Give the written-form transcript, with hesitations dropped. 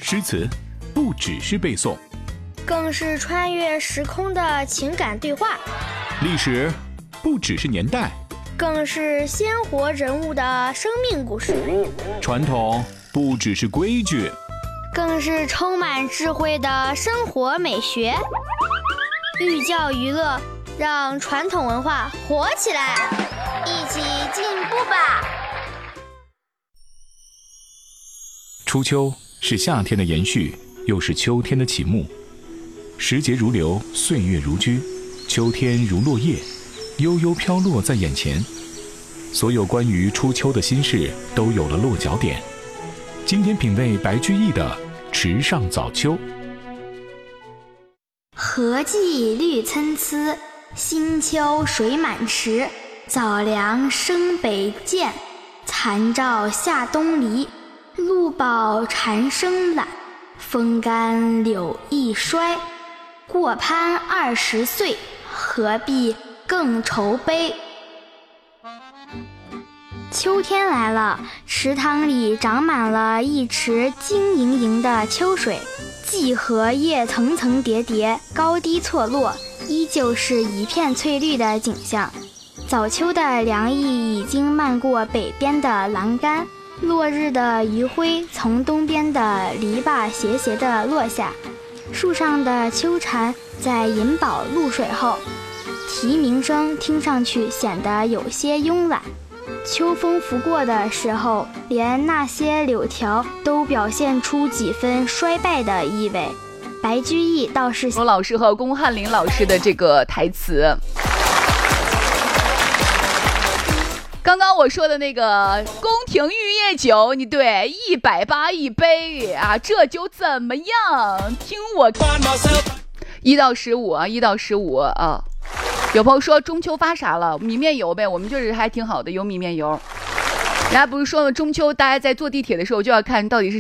诗词不只是背诵， 更是穿越时空的情感对话； 历史不只是年代， 更是鲜活人物的生命故事； 传统不只是规矩， 更是充满智慧的生活美学。寓教于乐，让传统文化活起来，一起进步吧！ 初秋是夏天的延续，又是秋天的启幕。时节如流，岁月如居，秋天如落叶，悠悠飘落在眼前。所有关于初秋的心事都有了落脚点。今天品味白居易的《池上早秋》。 荷季绿参差，新秋水满池。早凉生北涧，残照下东篱。露饱蝉声懒，风干柳易衰。过攀20岁，何必更愁悲。秋天来了，池塘里长满了一池晶莹莹的秋水，荠荷叶层层叠叠，高低错落，依旧是一片翠绿的景象。早秋的凉意已经漫过北边的栏杆，落日的余晖从东边的篱笆斜斜地落下，树上的秋蝉在饮饱露水后，啼鸣声听上去显得有些慵懒。秋风拂过的时候，连那些柳条都表现出几分衰败的意味。白居易倒是龚老师和龚汉林老师的这个台词。刚刚我说的那个宫廷玉液酒，你对180一杯啊，这酒怎么样？听我1到15啊，1到15啊。有朋友说中秋发啥了？米面油呗，我们就是还挺好的，有米面油。人家不是说了，中秋大家在坐地铁的时候就要看到底是